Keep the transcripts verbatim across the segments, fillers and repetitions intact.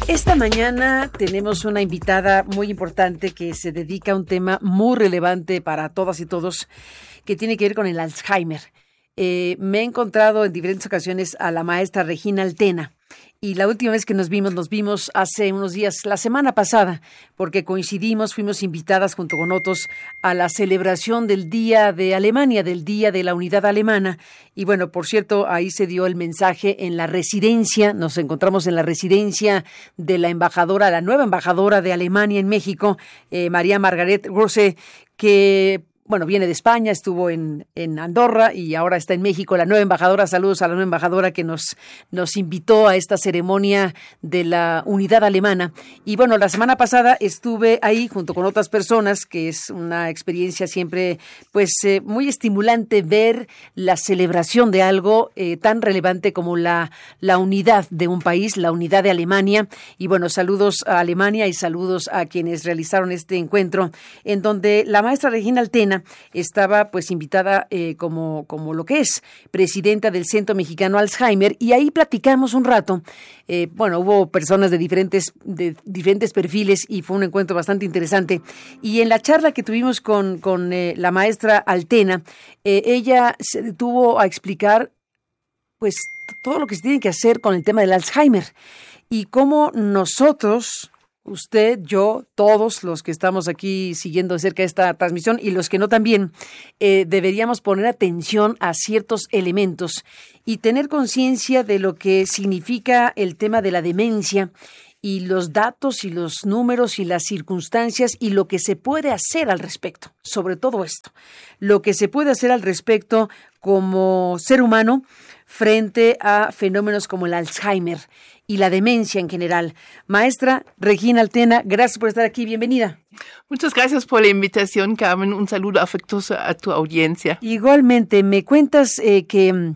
Esta mañana tenemos una invitada muy importante que se dedica a un tema muy relevante para todas y todos, que tiene que ver con el Alzheimer. Eh, me he encontrado en diferentes ocasiones a la maestra Regina Altena. Y la última vez que nos vimos, nos vimos hace unos días, la semana pasada, porque coincidimos, fuimos invitadas junto con otros a la celebración del Día de Alemania, del Día de la Unidad Alemana. Y bueno, por cierto, ahí se dio el mensaje en la residencia, nos encontramos en la residencia de la embajadora, la nueva embajadora de Alemania en México, eh, María Margaret Rose, que... Bueno, viene de España, estuvo en, en Andorra y ahora está en México. La nueva embajadora, saludos a la nueva embajadora que nos, nos invitó a esta ceremonia de la unidad alemana. Y bueno, la semana pasada estuve ahí junto con otras personas, que es una experiencia siempre pues eh, muy estimulante ver la celebración de algo eh, tan relevante como la, la unidad de un país, la unidad de Alemania. Y bueno, saludos a Alemania y saludos a quienes realizaron este encuentro, en donde la maestra Regina Altena estaba pues invitada eh, como, como lo que es presidenta del Centro Mexicano Alzheimer, y ahí platicamos un rato. Eh, bueno, hubo personas de diferentes, de diferentes perfiles y fue un encuentro bastante interesante. Y en la charla que tuvimos con, con eh, la maestra Altena, eh, ella se detuvo a explicar pues todo lo que se tiene que hacer con el tema del Alzheimer y cómo nosotros... Usted, yo, todos los que estamos aquí siguiendo de cerca esta transmisión y los que no también, eh, deberíamos poner atención a ciertos elementos y tener conciencia de lo que significa el tema de la demencia y los datos y los números y las circunstancias y lo que se puede hacer al respecto, sobre todo esto, lo que se puede hacer al respecto como ser humano frente a fenómenos como el Alzheimer y la demencia en general. Maestra Regina Altena, gracias por estar aquí, bienvenida. Muchas gracias por la invitación, Carmen. Un saludo afectuoso a tu audiencia. Igualmente, me cuentas eh, que,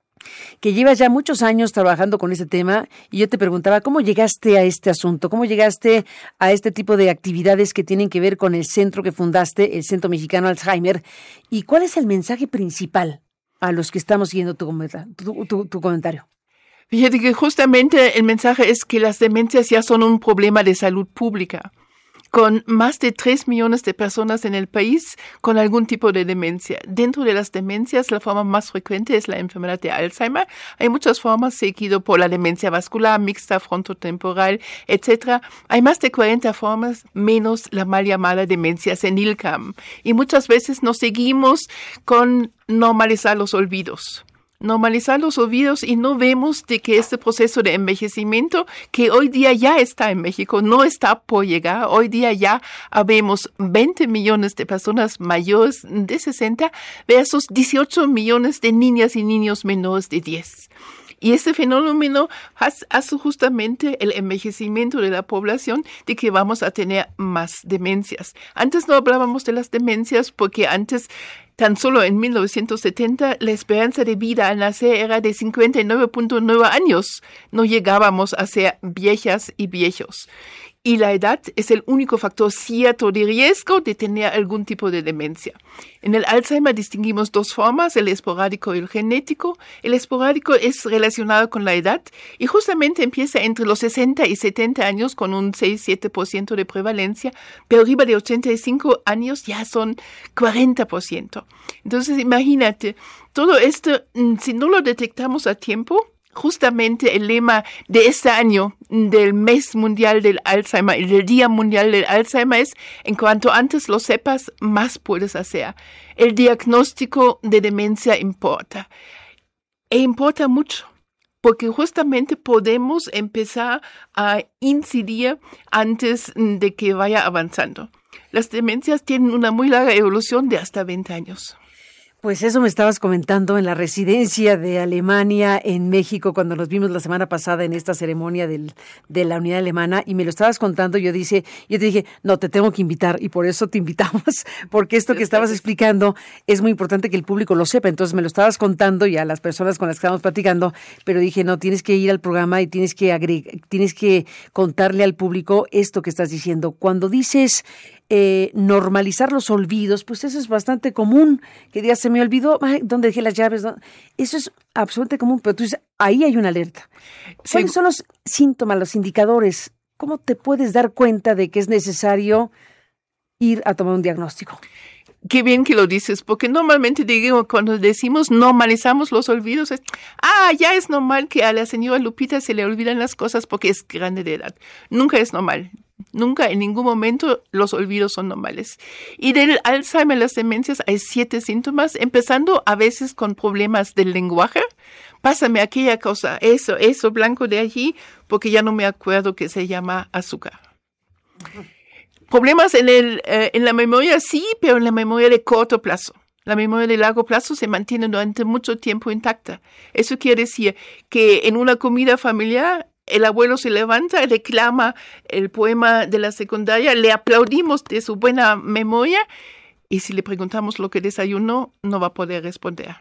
que llevas ya muchos años trabajando con este tema y yo te preguntaba, ¿cómo llegaste a este asunto? ¿Cómo llegaste a este tipo de actividades que tienen que ver con el centro que fundaste, el Centro Mexicano Alzheimer? ¿Y cuál es el mensaje principal a los que estamos siguiendo tu, tu, tu, tu comentario? Fíjate que justamente el mensaje es que las demencias ya son un problema de salud pública, con más de tres millones de personas en el país con algún tipo de demencia. Dentro de las demencias, la forma más frecuente es la enfermedad de Alzheimer. Hay muchas formas, seguido por la demencia vascular, mixta, frontotemporal, etcétera. Hay más de cuarenta formas, menos la mal llamada demencia senil. Y muchas veces nos seguimos con normalizar los olvidos. normalizar los olvidos y no vemos de que este proceso de envejecimiento que hoy día ya está en México, no está por llegar. Hoy día ya habemos veinte millones de personas mayores de sesenta versus dieciocho millones de niñas y niños menores de diez. Y este fenómeno hace justamente el envejecimiento de la población, de que vamos a tener más demencias. Antes no hablábamos de las demencias porque antes, tan solo en mil novecientos setenta, la esperanza de vida al nacer era de cincuenta y nueve punto nueve años. No llegábamos a ser viejas y viejos. Y la edad es el único factor cierto de riesgo de tener algún tipo de demencia. En el Alzheimer distinguimos dos formas, el esporádico y el genético. El esporádico es relacionado con la edad y justamente empieza entre los sesenta y setenta años con un seis a siete por ciento de prevalencia, pero arriba de ochenta y cinco años ya son cuarenta por ciento. Entonces imagínate, todo esto, si no lo detectamos a tiempo, justamente el lema de este año del mes mundial del Alzheimer y del Día Mundial del Alzheimer es: en cuanto antes lo sepas, más puedes hacer. El diagnóstico de demencia importa. E importa mucho, porque justamente podemos empezar a incidir antes de que vaya avanzando. Las demencias tienen una muy larga evolución de hasta veinte años. Pues eso me estabas comentando en la residencia de Alemania en México cuando nos vimos la semana pasada en esta ceremonia del, de la unidad alemana, y me lo estabas contando. Yo dije, yo te dije, no, te tengo que invitar, y por eso te invitamos, porque esto que estabas explicando es muy importante que el público lo sepa. Entonces me lo estabas contando y a las personas con las que estábamos platicando, pero dije, no, tienes que ir al programa y tienes que agregar, tienes que contarle al público esto que estás diciendo. Cuando dices eh, normalizar los olvidos, pues eso es bastante común, que ya se me olvidó, ay, ¿dónde dejé las llaves? ¿Dónde? Eso es absolutamente común, pero tú dices, ahí hay una alerta. ¿Cuáles sí. son los síntomas, los indicadores? ¿Cómo te puedes dar cuenta de que es necesario ir a tomar un diagnóstico? Qué bien que lo dices, porque normalmente digo, cuando decimos normalizamos los olvidos, es, ah, ya es normal que a la señora Lupita se le olvidan las cosas porque es grande de edad. Nunca es normal. Nunca, en ningún momento, los olvidos son normales. Y del Alzheimer, las demencias, hay siete síntomas, empezando a veces con problemas del lenguaje. Pásame aquella cosa, eso, eso blanco de allí, porque ya no me acuerdo que se llama azúcar. Uh-huh. Problemas en, el, eh, en la memoria, sí, pero en la memoria de corto plazo. La memoria de largo plazo se mantiene durante mucho tiempo intacta. Eso quiere decir que en una comida familiar, el abuelo se levanta, declama el poema de la secundaria, le aplaudimos de su buena memoria y si le preguntamos lo que desayunó, no va a poder responder.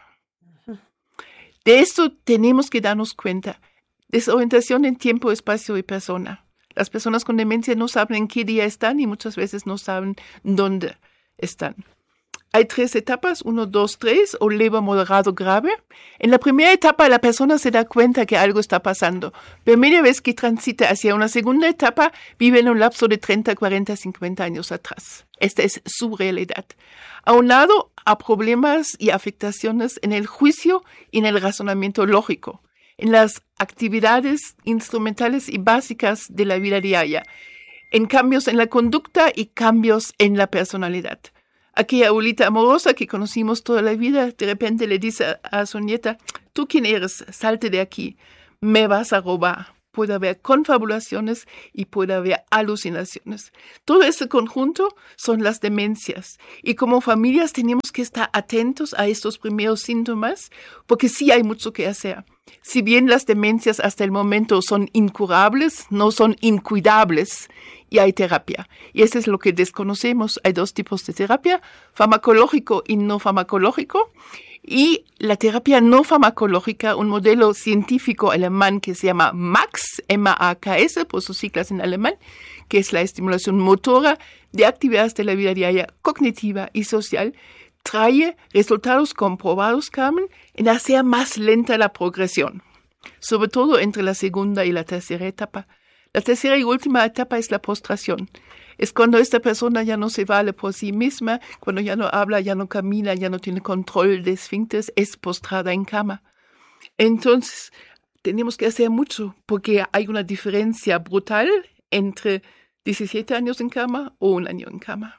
De esto tenemos que darnos cuenta. Desorientación en tiempo, espacio y persona. Las personas con demencia no saben en qué día están y muchas veces no saben dónde están. Hay tres etapas, uno, dos, tres, o leve, moderado, grave. En la primera etapa la persona se da cuenta que algo está pasando. Pero media vez que transita hacia una segunda etapa, vive en un lapso de treinta, cuarenta, cincuenta años atrás. Esta es su realidad. Aunado a problemas y afectaciones en el juicio y en el razonamiento lógico, en las actividades instrumentales y básicas de la vida diaria, en cambios en la conducta y cambios en la personalidad. Aquella abuelita amorosa que conocimos toda la vida, de repente le dice a su nieta, ¿tú quién eres? Salte de aquí, me vas a robar. Puede haber confabulaciones y puede haber alucinaciones. Todo ese conjunto son las demencias. Y como familias tenemos que estar atentos a estos primeros síntomas, porque sí hay mucho que hacer. Si bien las demencias hasta el momento son incurables, no son incuidables y hay terapia. Y eso es lo que desconocemos. Hay dos tipos de terapia, farmacológico y no farmacológico. Y la terapia no farmacológica, un modelo científico alemán que se llama MAX, M A K S, por sus siglas en alemán, que es la estimulación motora de actividades de la vida diaria, cognitiva y social, trae resultados comprobados, Carmen, en hacer más lenta la progresión, sobre todo entre la segunda y la tercera etapa. La tercera y última etapa es la postración. Es cuando esta persona ya no se vale por sí misma, cuando ya no habla, ya no camina, ya no tiene control de esfínteres, es postrada en cama. Entonces, tenemos que hacer mucho, porque hay una diferencia brutal entre diecisiete años en cama o un año en cama.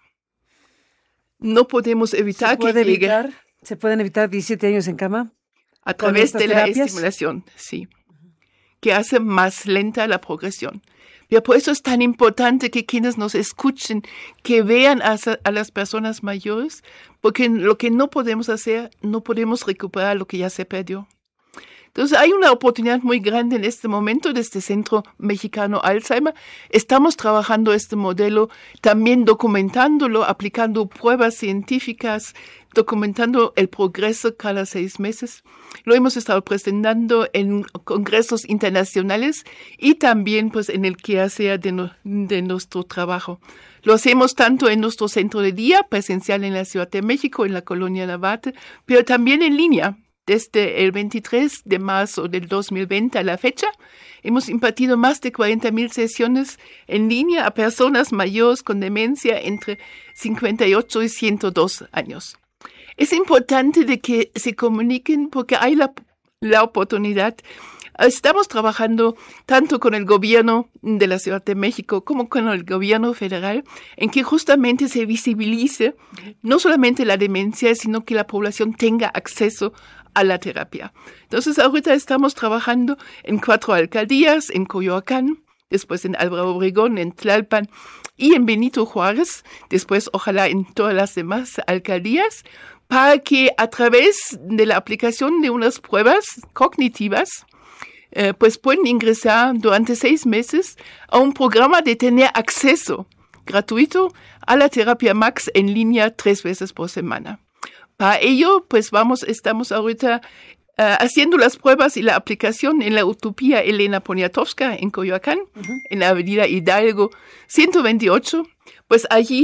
No podemos evitar ¿Se puede que llegue. Evitar, ¿Se pueden evitar diecisiete años en cama? A través de la terapias? estimulación, sí, que hace más lenta la progresión. Pero por eso es tan importante que quienes nos escuchen, que vean a, a las personas mayores, porque lo que no podemos hacer, no podemos recuperar lo que ya se perdió. Entonces hay una oportunidad muy grande en este momento desde el Centro Mexicano Alzheimer. Estamos trabajando este modelo, también documentándolo, aplicando pruebas científicas, documentando el progreso cada seis meses. Lo hemos estado presentando en congresos internacionales y también pues en el quehacer de, no, de nuestro trabajo. Lo hacemos tanto en nuestro centro de día, presencial en la Ciudad de México, en la Colonia Narvarte, pero también en línea. Desde el veintitrés de marzo del dos mil veinte a la fecha, hemos impartido más de cuarenta mil sesiones en línea a personas mayores con demencia entre cincuenta y ocho y ciento dos años. Es importante de que se comuniquen porque hay la, la oportunidad. Estamos trabajando tanto con el gobierno de la Ciudad de México como con el gobierno federal en que justamente se visibilice no solamente la demencia, sino que la población tenga acceso a la terapia. Entonces, ahorita estamos trabajando en cuatro alcaldías, en Coyoacán, después en Álvaro Obregón, en Tlalpan y en Benito Juárez, después ojalá en todas las demás alcaldías, para que a través de la aplicación de unas pruebas cognitivas, eh, pues pueden ingresar durante seis meses a un programa de tener acceso gratuito a la terapia MAX en línea tres veces por semana. Para ello, pues vamos, estamos ahorita uh, haciendo las pruebas y la aplicación en la Utopía Elena Poniatowska en Coyoacán, uh-huh. en la avenida Hidalgo ciento veintiocho. Pues allí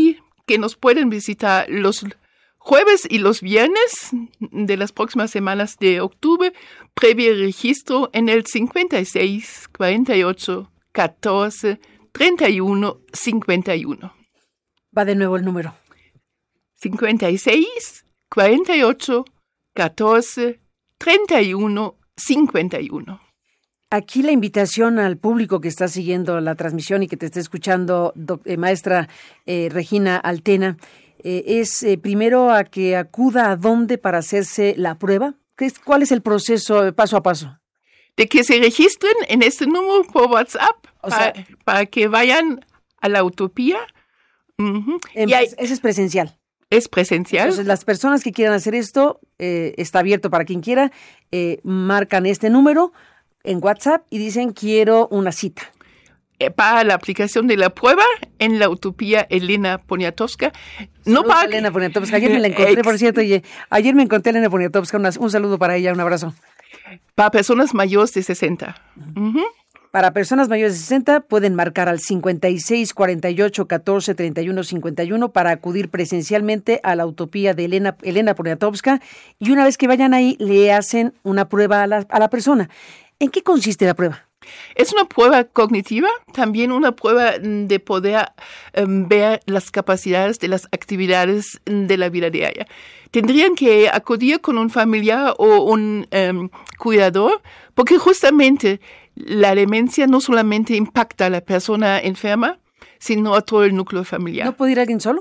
que nos pueden visitar los jueves y los viernes de las próximas semanas de octubre, previo registro en el cincuenta y seis, cuarenta y ocho, catorce, treinta y uno, cincuenta y uno. Va de nuevo el número. cincuenta y seis, cuarenta y ocho, catorce, treinta y uno, cincuenta y uno. Aquí la invitación al público que está siguiendo la transmisión y que te esté escuchando, doc, eh, maestra eh, Regina Altena, eh, es eh, primero a que acuda a dónde para hacerse la prueba. ¿Cuál es el proceso eh, paso a paso? De que se registren en este número por WhatsApp O sea, para, para que vayan a la Utopía. Uh-huh. En, y hay, ese es presencial. Es presencial. Entonces, las personas que quieran hacer esto, eh, está abierto para quien quiera, eh, marcan este número en WhatsApp y dicen quiero una cita. Eh, para la aplicación de la prueba en la Utopía Elena Poniatowska. No para Elena Poniatowska. Ayer me la encontré, por cierto, y ayer me encontré a Elena Poniatowska. Una, un saludo para ella, un abrazo. Para personas mayores de sesenta. Uh-huh. Para personas mayores de sesenta pueden marcar al cincuenta y seis, cuarenta y ocho, catorce, treinta y uno, cincuenta y uno para acudir presencialmente a la Utopía de Elena, Elena Poniatowska, y una vez que vayan ahí le hacen una prueba a la, a la persona. ¿En qué consiste la prueba? Es una prueba cognitiva, también una prueba de poder um, ver las capacidades de las actividades de la vida diaria. Tendrían que acudir con un familiar o un um, cuidador, porque justamente la demencia no solamente impacta a la persona enferma, sino a todo el núcleo familiar. ¿No puede ir alguien solo?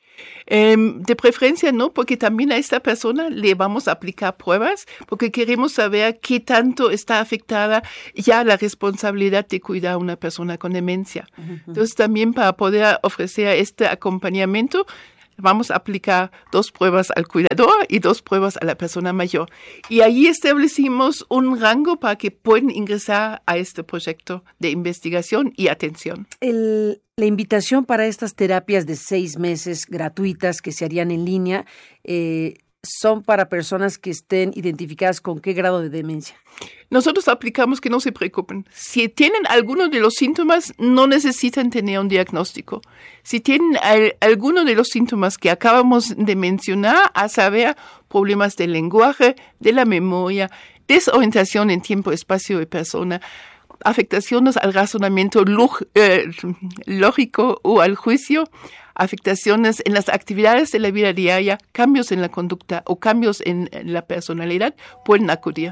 Eh, de preferencia no, porque también a esta persona le vamos a aplicar pruebas, porque queremos saber qué tanto está afectada ya la responsabilidad de cuidar a una persona con demencia. Uh-huh. Entonces también para poder ofrecer este acompañamiento, vamos a aplicar dos pruebas al cuidador y dos pruebas a la persona mayor. Y ahí establecimos un rango para que puedan ingresar a este proyecto de investigación y atención. El, la invitación para estas terapias de seis meses gratuitas que se harían en línea eh, son para personas que estén identificadas con qué grado de demencia. Nosotros aplicamos que no se preocupen. Si tienen alguno de los síntomas, no necesitan tener un diagnóstico. Si tienen al, alguno de los síntomas que acabamos de mencionar, a saber, problemas del lenguaje, de la memoria, desorientación en tiempo, espacio y persona, afectaciones al razonamiento log, eh, lógico o al juicio, afectaciones en las actividades de la vida diaria, cambios en la conducta o cambios en la personalidad, pueden acudir.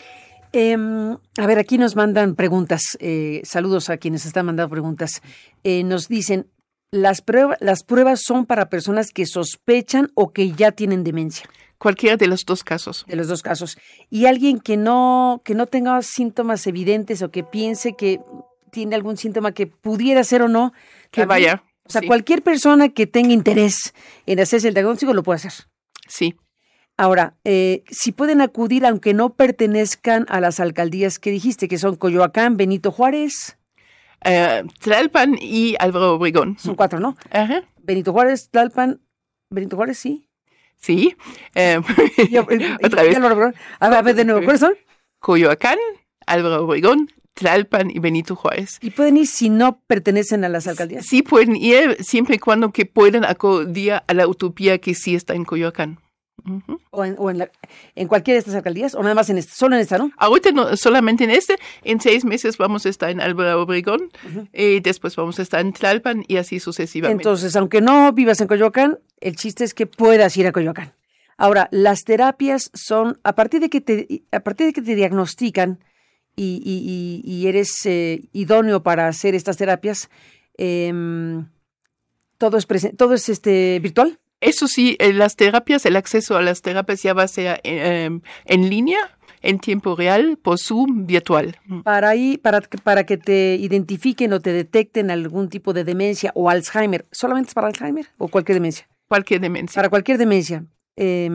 Eh, a ver, aquí nos mandan preguntas. Eh, saludos a quienes están mandando preguntas. Eh, nos dicen, las, prueba, las pruebas son para personas que sospechan o que ya tienen demencia. Cualquiera de los dos casos. De los dos casos. Y alguien que no, que no tenga síntomas evidentes o que piense que tiene algún síntoma que pudiera ser o no. Que también, vaya. O sea, sí. Cualquier persona que tenga interés en hacerse el diagnóstico lo puede hacer. Sí. Ahora, eh, si pueden acudir aunque no pertenezcan a las alcaldías que dijiste, que son Coyoacán, Benito Juárez. Uh, Tlalpan y Álvaro Obregón. Son cuatro, ¿no? Ajá. Benito Juárez, Tlalpan, Benito Juárez, sí. Sí. Eh, y, y, Otra y, vez. A ver, a ver, de nuevo, ¿cuáles son? Coyoacán, Álvaro Obregón, Tlalpan y Benito Juárez. ¿Y pueden ir si no pertenecen a las alcaldías? Sí pueden ir siempre y cuando que puedan acudir a la Utopía que sí está en Coyoacán. Uh-huh. ¿O, en, o en, la, en cualquiera de estas alcaldías? ¿O nada más en este? ¿Solo en esta, no? Ahorita no, solamente en este. En seis meses vamos a estar en Álvaro Obregón. Uh-huh. Y después vamos a estar en Tlalpan y así sucesivamente. Entonces, aunque no vivas en Coyoacán, el chiste es que puedas ir a Coyoacán. Ahora, las terapias son, a partir de que te, a partir de que te diagnostican y, y, y, y eres eh, idóneo para hacer estas terapias, eh, ¿todo es, presen- todo es este, virtual? Eso sí, las terapias, el acceso a las terapias ya va a ser eh, en línea, en tiempo real, por Zoom, virtual. Para, ahí, para, para que te identifiquen o te detecten algún tipo de demencia o Alzheimer, ¿solamente es para Alzheimer o cualquier demencia? Cualquier demencia. Para cualquier demencia. Eh,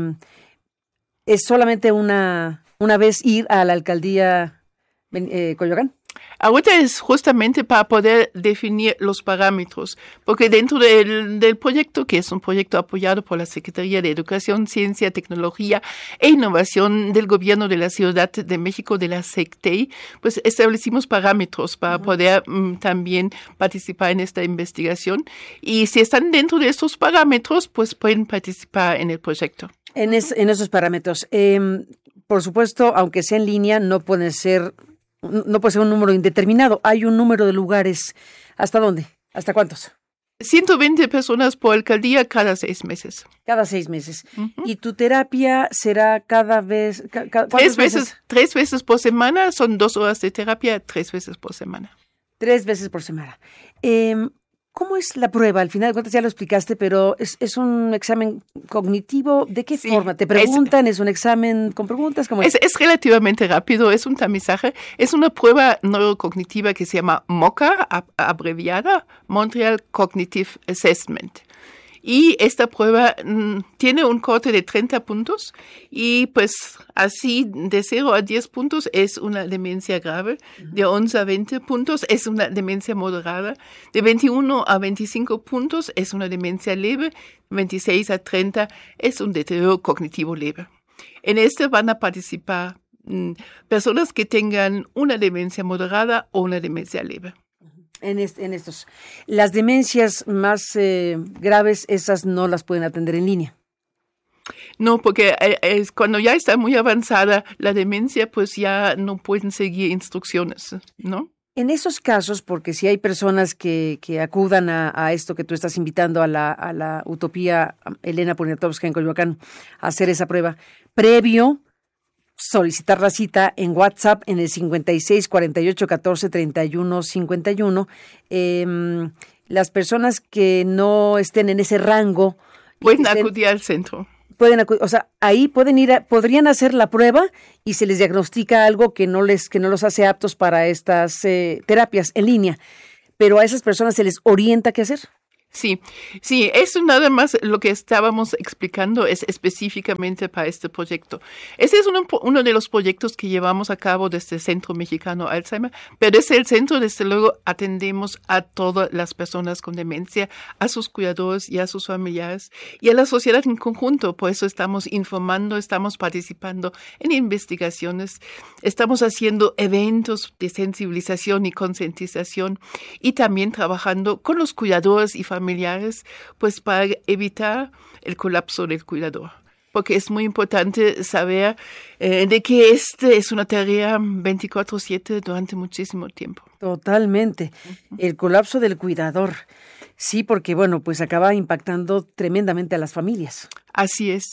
es solamente una, una vez ir a la alcaldía eh, Coyoacán. Ahorita es justamente para poder definir los parámetros, porque dentro del, del proyecto, que es un proyecto apoyado por la Secretaría de Educación, Ciencia, Tecnología e Innovación del Gobierno de la Ciudad de México, de la SECTEI, pues establecimos parámetros para uh-huh. poder um, también participar en esta investigación. Y si están dentro de estos parámetros, pues pueden participar en el proyecto. En, es, en esos parámetros, eh, por supuesto, aunque sea en línea, no pueden ser... No puede ser un número indeterminado. Hay un número de lugares. ¿Hasta dónde? ¿Hasta cuántos? ciento veinte personas por alcaldía cada seis meses. Cada seis meses. Uh-huh. ¿Y tu terapia será cada vez? Ca- tres veces, veces? Tres veces por semana. Son dos horas de terapia, tres veces por semana. Tres veces por semana. Eh, ¿Cómo es la prueba? Al final de cuentas ya lo explicaste, pero es, es un examen cognitivo. ¿De qué sí, forma? ¿Te preguntan? ¿Es, ¿Es un examen con preguntas? ¿Cómo es? Es, es relativamente rápido, es un tamizaje. Es una prueba neurocognitiva que se llama MOCA, abreviada, Montreal Cognitive Assessment. Y esta prueba mmm, tiene un corte de treinta puntos y pues así de cero a diez puntos es una demencia grave, de once a veinte puntos es una demencia moderada, de veintiuno a veinticinco puntos es una demencia leve, veintiséis a treinta es un deterioro cognitivo leve. En este van a participar mmm, personas que tengan una demencia moderada o una demencia leve. En, est- en estos. Las demencias más eh, graves, esas no las pueden atender en línea. No, porque es cuando ya está muy avanzada la demencia, pues ya no pueden seguir instrucciones, ¿no? En esos casos, porque si hay personas que, que acudan a, a esto que tú estás invitando a la, a la Utopía Elena Poniatowska en Coyoacán a hacer esa prueba, previo solicitar la cita en WhatsApp en el cincuenta y seis, cuarenta y ocho, catorce, treinta y uno, cincuenta y uno. Eh, las personas que no estén en ese rango pueden estén, acudir al centro. Pueden acudir, o sea, ahí pueden ir, a, podrían hacer la prueba y se les diagnostica algo que no les, que no los hace aptos para estas eh, terapias en línea. Pero a esas personas se les orienta qué hacer. Sí, sí, eso nada más lo que estábamos explicando es específicamente para este proyecto. Ese es uno, uno de los proyectos que llevamos a cabo desde el Centro Mexicano Alzheimer, pero desde el centro, desde luego, atendemos a todas las personas con demencia, a sus cuidadores y a sus familiares y a la sociedad en conjunto. Por eso estamos informando, estamos participando en investigaciones, estamos haciendo eventos de sensibilización y concientización y también trabajando con los cuidadores y familiares familiares, pues para evitar el colapso del cuidador. Porque es muy importante saber eh, de que este es una tarea veinticuatro siete durante muchísimo tiempo. Totalmente. Uh-huh. El colapso del cuidador. Sí, porque bueno, pues acaba impactando tremendamente a las familias. Así es.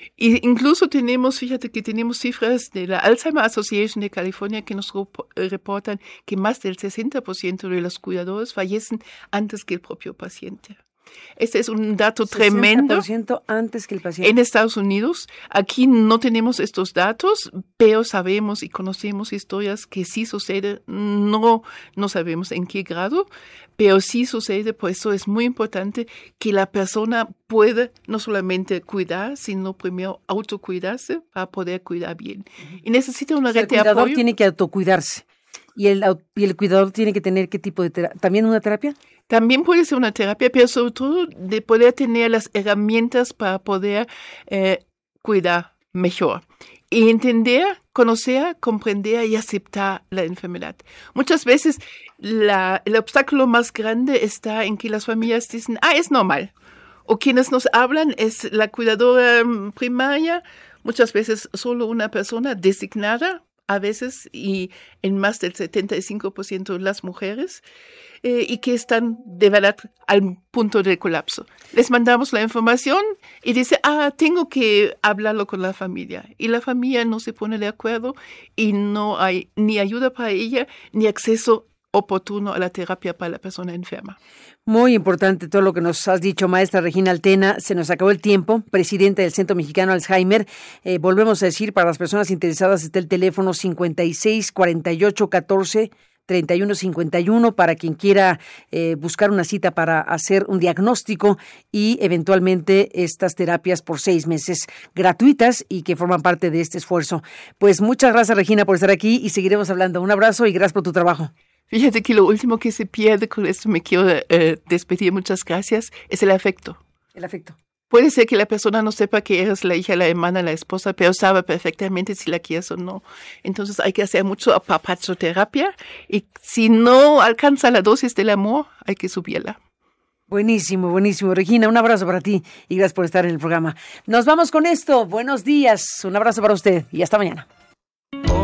Y incluso tenemos, fíjate que tenemos cifras de la Alzheimer Association de California que nos reportan que más del sesenta por ciento de los cuidadores fallecen antes que el propio paciente. Este es un dato tremendo. sesenta por ciento antes que el paciente. En Estados Unidos, aquí no tenemos estos datos, pero sabemos y conocemos historias que sí sucede. No, no sabemos en qué grado, pero sí sucede. Por eso es muy importante que la persona pueda no solamente cuidar, sino primero autocuidarse para poder cuidar bien. Y necesita una o sea, red de apoyo. El cuidador tiene que autocuidarse. ¿Y el, y el cuidador tiene que tener qué tipo de terapia? ¿También una terapia? También puede ser una terapia, pero sobre todo de poder tener las herramientas para poder eh, cuidar mejor. Y entender, conocer, comprender y aceptar la enfermedad. Muchas veces la, el obstáculo más grande está en que las familias dicen, ah, es normal. O quienes nos hablan es la cuidadora primaria, muchas veces solo una persona designada, a veces, y en más del setenta y cinco por ciento las mujeres, eh, y que están de verdad al punto del colapso. Les mandamos la información y dice, ah, tengo que hablarlo con la familia. Y la familia no se pone de acuerdo y no hay ni ayuda para ella, ni acceso oportuno a la terapia para la persona enferma. Muy importante todo lo que nos has dicho, maestra Regina Altena. Se nos acabó el tiempo. Presidenta del Centro Mexicano Alzheimer. Eh, volvemos a decir, para las personas interesadas está el teléfono cincuenta y seis, cuarenta y ocho, catorce, treinta y uno cincuenta y uno para quien quiera eh, buscar una cita para hacer un diagnóstico y eventualmente estas terapias por seis meses gratuitas y que forman parte de este esfuerzo. Pues muchas gracias, Regina, por estar aquí y seguiremos hablando. Un abrazo y gracias por tu trabajo. Fíjate que lo último que se pierde, con esto me quiero eh, despedir, muchas gracias, es el afecto. El afecto. Puede ser que la persona no sepa que eres la hija, la hermana, la esposa, pero sabe perfectamente si la quieres o no. Entonces hay que hacer mucho apapachoterapia y si no alcanza la dosis del amor, hay que subirla. Buenísimo, buenísimo. Regina, un abrazo para ti y gracias por estar en el programa. Nos vamos con esto. Buenos días. Un abrazo para usted y hasta mañana.